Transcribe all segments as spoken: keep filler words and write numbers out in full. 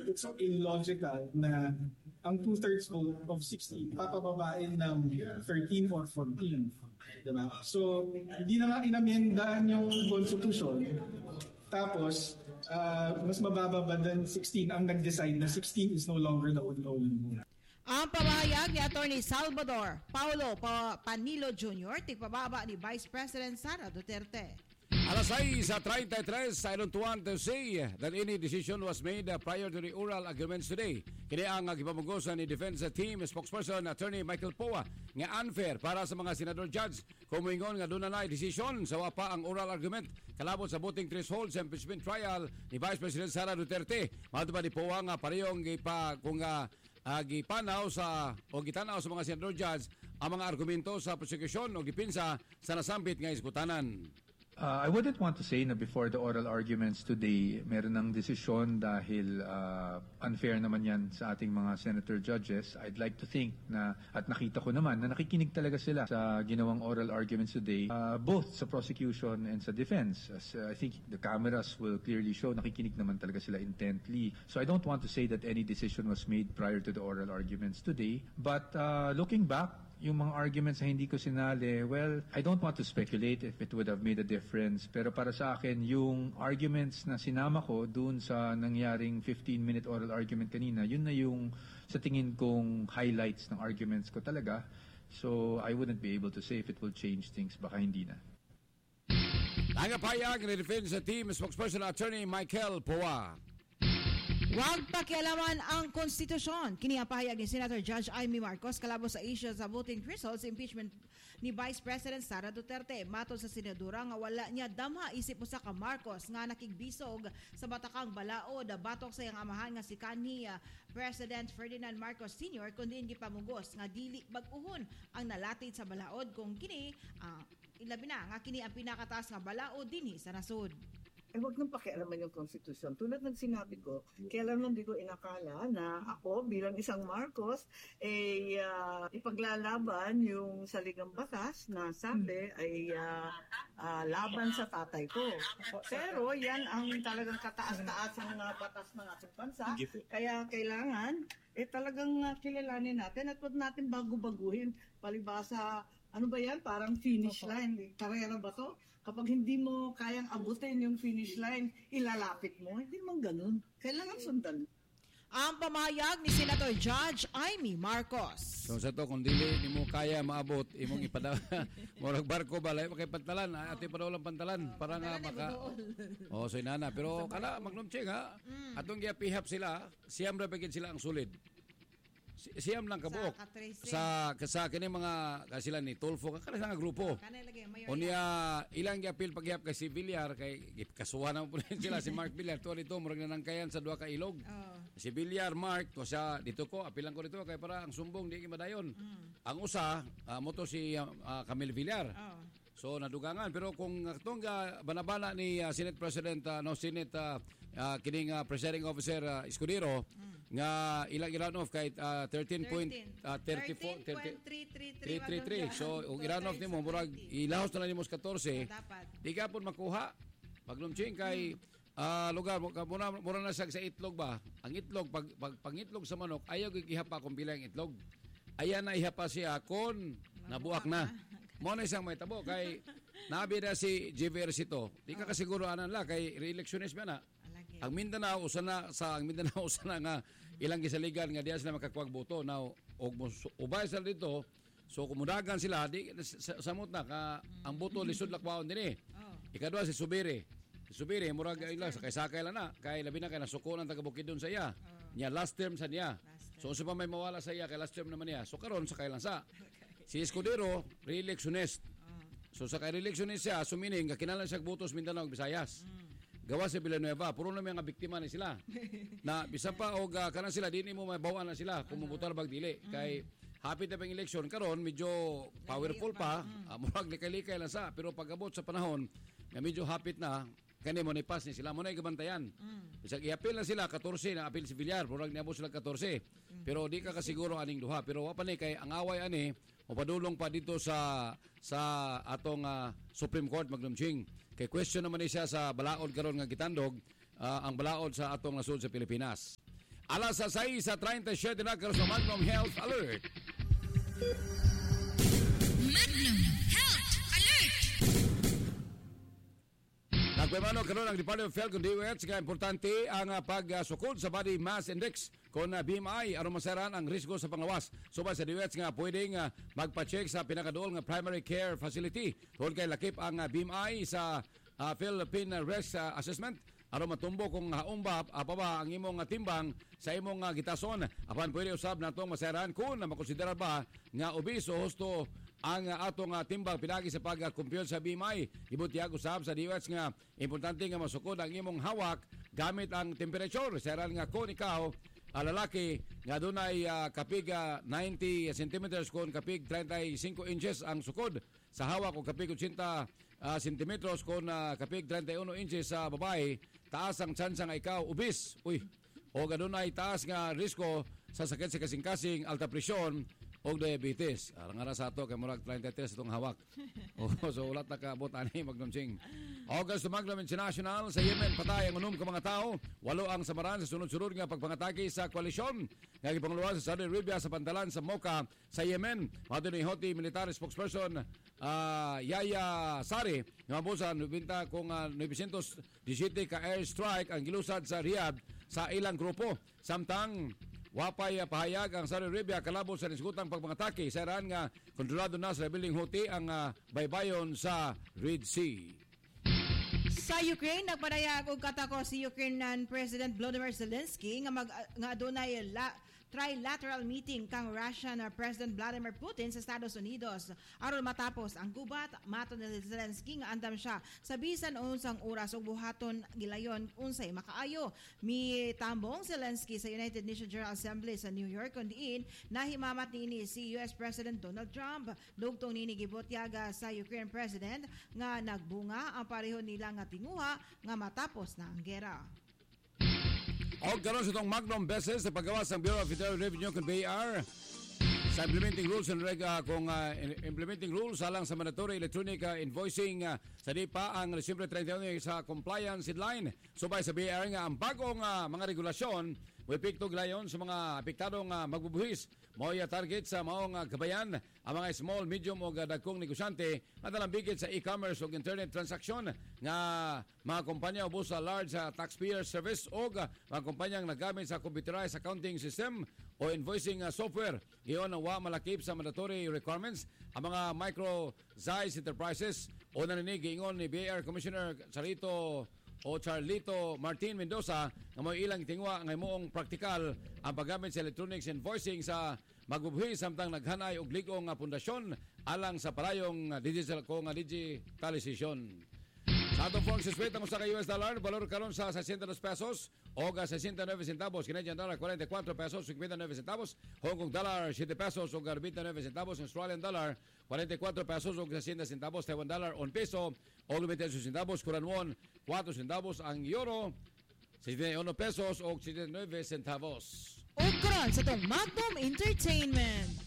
it's so illogical na ang two-thirds vote of sixteen papababain ng thirteen or fourteen. Diba? So, hindi na nga inamendaan yung constitution. Tapos, uh, mas mababa ba than sixteen ang nag-decide na sixteen is no longer the only. Ang pamahayag ni Attorney Salvador Paulo Panilo Junior tigpababa ni Vice President Sara Duterte. Alas seis thirty-three, I don't want to say that any decision was made prior to the oral arguments today. Kini ang gipamugosan ni Defense Team Spokesperson Attorney Michael Poa nga unfair para sa mga senador judge kung moingon nga doon na decision sa wapa ang oral argument kalabot sa voting threshold sa impeachment trial ni Vice President Sara Duterte. Mahal ba ni Poa nga parehong gipa kung nga uh, gipanaw sa o gitanaw sa mga senador judge ang mga argumento sa prosecution o gipinsa sa nasambit nga iskutanan. Uh, I wouldn't want to say na before the oral arguments today, meron ng desisyon dahil uh, unfair naman yan sa ating mga senator judges. I'd like to think na, at nakita ko naman, na nakikinig talaga sila sa ginawang oral arguments today, uh, both sa prosecution and sa defense. As uh, I think the cameras will clearly show, nakikinig naman talaga sila intently. So I don't want to say that any decision was made prior to the oral arguments today. But uh, looking back, yung mga arguments na hindi ko sinali, well, I don't want to speculate if it would have made a difference. Pero para sa akin, yung arguments na sinama ko dun sa nangyaring fifteen-minute oral argument kanina, yun na yung sa tingin kong highlights ng arguments ko talaga. So I wouldn't be able to say if it will change things. Baka hindi na. Nangapayag ni Defense Team Spokesperson Attorney Michael Poa. Huwag pakialaman ang konstitusyon. Kini ang pahayag ni Senator Judge Amy Marcos kalabot sa issue sa voting results impeachment ni Vice President Sara Duterte. Matod sa senadora nga wala niya damha isip usa ka Marcos nga nakigbisog sa batakang balaod batok sa iyang amahan nga si kanhi uh, President Ferdinand Marcos Senior kundi gipamugos nga dili bag-uhon ang nalatid sa balaod kung kini uh, ilabi na nga kini ang pinakataas nga balaod dinhi sa nasod. Eh, huwag nang pakialaman yung konstitusyon. Tulad ng sinabi ko, kailan lang di ko inakala na ako bilang isang Marcos, eh, uh, ipaglalaban yung saligang batas na sabi ay uh, uh, laban sa tatay ko. Pero yan ang talagang kataas-taas ng uh, batas ng ating bansa. Kaya kailangan, eh talagang uh, kilalanin natin at huwag natin bago-baguhin palibasa. Ano ba yan? Parang finish line. Karera ba to? Kapag hindi mo kayang abutin yung finish line, ilalapit mo. Hindi naman ganun. Kailangan sundan. Ang pamahayag ni Senator Judge Amy Marcos. So sa to, kung dili ni mo kaya maabot, imong ipada morag barko ba, lahi makipagtalan, ati pa daw lang pantalan, para nga maka... Oh, so inana. Pero kala, magnumching ha, atong giapihap sila, siyam rapagin sila ang sulid. Siyam lang kabuok sa sa kini mga kasila ni Tulfo kana nga grupo o niya ilang gyapil pagyap kay si Villar kay kasuhan na po sila si Mark Villar to dito murag nanangkayan sa duha ka ilog oh. Si Villar Mark to sa dito ko apilan ko dito kay para ang sumbong di madayon mm. Ang usa uh, mo to si uh, Camille Villar oh. So nadugangan pero kung atong uh, banabana ni uh, Senate President uh, no Senate uh, uh, kining uh, presiding officer uh, Escudero mm. nga ilang ilan of kahit uh, thirteen point thirty-four thirty-three thirty-three so ug ilan of nimo murag ilahos na lang nimo fourteen di ka pud makuha maglumching kay uh, lugar mura mura na sa, sa itlog ba ang itlog pag, pag pangitlog sa manok ayaw gihapa kung pila ang itlog ayan na ihapa siya kon nabuak na mo na isang may tabo kay nabi na si J V Ercito di ka kasiguro anan la kay re-electionist ba na ang Mindanao usa na sa ang Mindanao usa na nga ilang gisaligan nga diya sila makakuwag boto now og ubay sila dito so kumudagan sila di samot na ka ang boto lisod lakwaon dinhi oh. Ikadua si Subiri si Subiri murag ila sa kay sakay lang na kay labi na kay nasuko ng taga Bukidnon sa iya oh. Niya last term sa niya so usa pa may mawala sa iya kay last term naman niya so karon sakay lang sa si Escudero re-electionist oh. So sa kay re-electionist siya sumining kakinalan siya botos Mindanao ug Visayas mm. Gawa sa Villanueva, puro na mga biktima ni sila. Na bisan pa og uh, kana sila dinhi mo mabawan na sila kung mubutar bag dili mm. Kay hapit na pang eleksyon karon medyo powerful pa, mm. uh, murag likay-likay lang sa pero pag-abot sa panahon nga medyo hapit na kani mo ni pass ni sila mo na gabantayan. Mm. Bisag i-appeal na sila fourteen na appeal si Villar, murag niabot sila fourteen. Mm. Pero di ka kasiguro aning duha, pero wa pa ni kay ang away ani mapadulong pa dito sa sa atong uh, Supreme Court maglumching. Kay question naman ni siya sa balaod karon nga gitandog uh, ang balaod sa atong nasud sa Pilipinas. Alas sa sais sa thirty-seven na karon sa Magnum Health Alert. Magnum Health Alert. Nagpemano karon ang Department of Health kung D O H nga importante ang uh, pagsukod sa body mass index kon uh, B M I aron masaran ang risgo sa pangawas. Subay sa D O H nga pwedeng uh, magpa-check sa pinakaduol nga primary care facility tungod kay lakip ang uh, B M I sa uh, Philippine Risk uh, Assessment aron matumbo kung haumbap apa ba ang imong uh, timbang sa imong uh, gitason. Apan pwede usab natong masaran kung na makonsiderar ba nga obese o husto ang uh, atong uh, timbang pinagi sa pag-compute sa B M I. Ibutiyag usab sa D O H nga importante nga masukod ang imong hawak gamit ang temperature. Saran nga kung ikaw uh, lalaki nga dunay uh, kapig uh, ninety centimeters kon kapig thirty-five inches ang sukod sa hawak o kapig eighty uh, centimeters kon uh, kapig thirty-one inches sa babae, taas ang tsansa nga ikaw obese. Uy, o gadunay taas nga risko sa sakit sa kasing-kasing, alta presyon o diabetes. Arang ara sa ato kay murag thirty-three itong hawak. O so ulat na kaabot ani Magnum Ching. August to Magnum International sa Yemen patay ang unom ka mga tao, walo ang samaran sa sunod-sunod nga pagpangatake sa koalisyon nga gipangluwas sa Saudi Arabia sa pantalan sa Mocha sa Yemen. Mato ni Houthi military spokesperson uh, Yaya Sari nga mabusa nobenta kung uh, nine seventeen ka airstrike ang gilusad sa Riyadh sa ilang grupo. Samtang wapay pahayag ang Saudi Arabia kalabot sa nisgutang pagpangatake sa Iran nga kontrolado na sa rebelling Houthi ang uh, baybayon sa Red Sea. Sa Ukraine, nagpadayag og katako si Ukrainian President Volodymyr Zelensky nga mag nga adunay la, trilateral meeting kang Russian uh, President Vladimir Putin sa Estados Unidos aron matapos ang gubat. Mato ni Zelensky nga andam siya sa bisan unsang oras ug buhaton gilayon unsay makaayo. Mitambong Zelensky sa United Nations General Assembly sa New York kun diin nahimamat niini si U S President Donald Trump. Dugtong nini gibotyaga sa Ukraine President nga nagbunga ang pareho nila nga tinguha nga matapos na ang gera. O karon sa itong Magnum beses sa paggawas ng Bureau of Internal Revenue kung B R sa implementing rules and reg uh, kung uh, implementing rules alang sa mandatory electronic uh, invoicing uh, sa di pa ang Disyembre thirty-one sa compliance deadline. Subay sa B R nga ang bagong uh, mga regulasyon wipikto glayon sa mga apektadong uh, magbubuhis. Moya target sa maong uh, kabayan ang mga small, medium o dagkong negosyante at alambigit sa e-commerce o internet transaction nga mga kumpanya ubos sa large uh, taxpayer service o uh, mga kumpanyang nagamit sa computerized accounting system o invoicing uh, software. Iyon ang wa malakip sa mandatory requirements ang mga micro-sized enterprises o naninig ingon ni B R Commissioner Charito o Charlito Martin Mendoza nga may ilang tingwa nga moong praktikal ang paggamit sa electronics invoicing sa magbubuhi samtang naghanay og ligong nga pundasyon alang sa parayong digital ko nga digitalization. Sa atong phone susweta mo sa U S dollar, valor karon sa sixty-two pesos o sixty-nine centavos, Canadian dollar forty-four pesos ug twenty-nine centavos, Hong Kong dollar seven pesos ug twenty-nine centavos, Australian dollar forty-four pesos ug sixty centavos, Taiwan dollar one peso ug twenty-one centavos, Korean won four centavos, ang euro sixty-one pesos ug sixty-nine centavos. O karon sa itong Magnum Entertainment.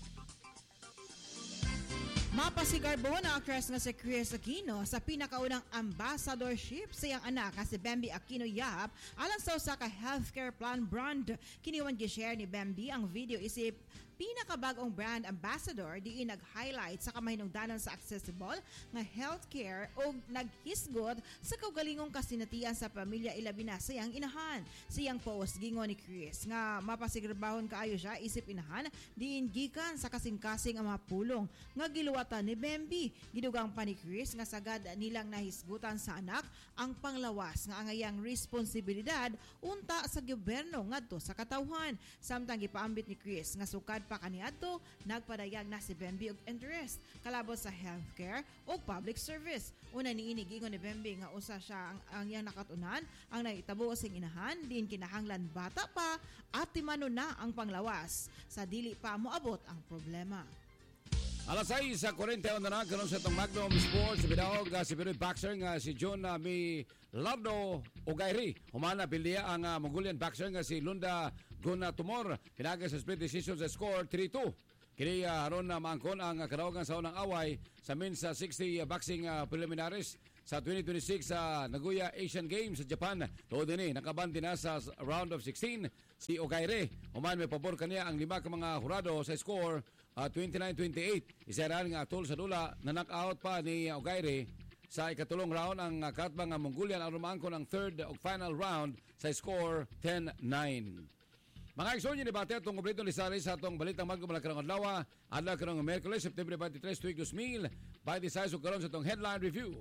Mapasigarbo na actress nga si Chris Aquino sa pinakaunang ambassadorship sa iyang anak nga si Bambi Aquino Yap alang sa usa ka healthcare plan brand. Kiniwan gi-share ni Bambi ang video isip pinakabagong brand ambassador diin nag-highlight sa kamahinungdanon sa accessible nga healthcare o naghisgot sa kaugalingong kasinatian sa pamilya ilabi na sa iyang inahan. Siyang post gingon ni Chris nga mapasigrabahon kaayo siya isip inahan diin gikan sa kasing-kasing ang mga pulong nga giluwatan ni Bambi. Gidugang pa ni Chris nga sagad nilang nahisgutan sa anak ang panglawas nga angayang responsibilidad unta sa gobyerno ngadto sa katawhan. Samtang gipaambit ni Chris nga sukad pa kaniadto nagpadayag na si Bambi og interest kalabot sa healthcare o public service. Una niini giingon ni Bambi nga usa siya ang, ang iyang nakatunan ang nahitabo sing inahan din kinahanglan bata pa at timano na ang panglawas sa dili pa moabot ang problema. Alas sais sa forty-one na karon sa itong Magnum Sports bidaog uh, si Pinoy boxer nga si John uh, Milado Ogairi. Humana bilya ang uh, Mongolian boxer nga si Lunda Gunatumor pinagay sa split decision sa score three two. Kini uh, haron na uh, maangkon ang uh, kadawagan sa unang away sa men's uh, sixty uh, boxing uh, preliminaries sa twenty twenty-six sa uh, Nagoya Asian Games sa Japan. Tuod ni nakabanti na sa round of sixteen si Ogaire. Human may pabor kaniya ang lima ka mga hurado sa score uh, twenty-nine twenty-eight. Isa rin nga atol sa dula na knock-out pa ni Ogaire sa ikatulong round ang uh, katbang uh, Mongolian ang rumangko ng third o final round sa score ten nine. Mga eksonyo ni Bate atong kompleto ni Sari sa atong balitang magkumala karong adlaw adlaw karong Miyerkules September twenty-three tuig two thousand twenty-six ug karon sa atong headline review.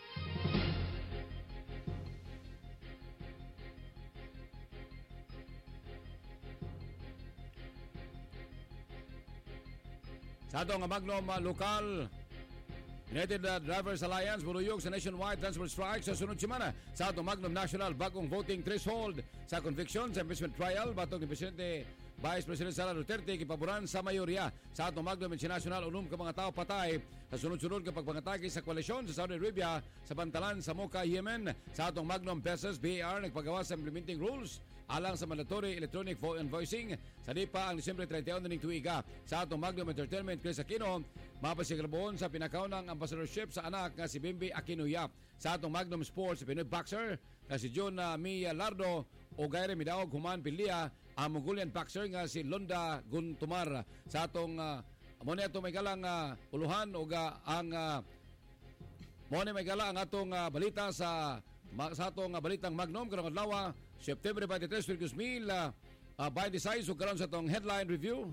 Sa atong Magnum uh, lokal United uh, Drivers Alliance buruyog sa nationwide transfer strike sa sunod semana. Sa atong Magnum National bagong voting threshold sa conviction sa impeachment trial batong ni Presidente Vice President Sara Duterte kipaboran sa mayorya. Sa atong Magnum International unom ka mga tao patay sa sunod-sunod ka pagpangatake sa koalisyon sa Saudi Arabia sa bantalan sa Mocha, Yemen. Sa atong Magnum Pesos B A R nagpagawa sa implementing rules alang sa mandatory electronic vote invoicing sa D I P A ang Disyembre thirty-one ning tuiga. Sa atong Magnum Entertainment Chris Aquino mapasigraboon sa pinakaunang ambassadorship sa anak nga si Bimbi Aquino Yap. Sa atong Magnum Sports Pinoy boxer nga si John uh, Mia Lardo o Gaire Midaog Human Pilia ang Mongolian boxer nga si Londa Guntumar. Sa atong uh, mo ni ato may galang uh, uluhan o uh, ang uh, mo ni may gala ang atong uh, balita sa ma, sa atong uh, balitang Magnum karong adlaw September twenty-three two thousand uh, by the size ug karon sa atong headline review.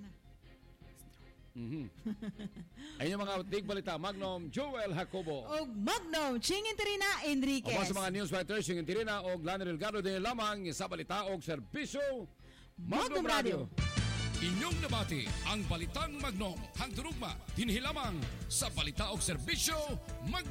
Mhm. Ayun mga tig balita Magnum Joel Jacobo. Og Magnum Chingin Terina Enriquez. O sa mga news fighters yung Tirina o Lani Delgado din lamang sa balita og serbisyo Magnum Radio. Inyong nabati ang balitang Magnum. Hangturugma, dinhi lamang sa balita og serbisyo Magnum.